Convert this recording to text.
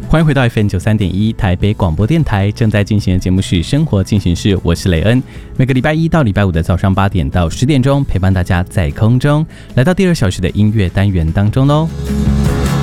欢迎回到 FM93.1 台北广播电台，正在进行的节目是《生活进行式》，我是雷恩。每个礼拜一到礼拜五的早上8点到10点钟，陪伴大家在空中，来到第2小时的音乐单元当中喽。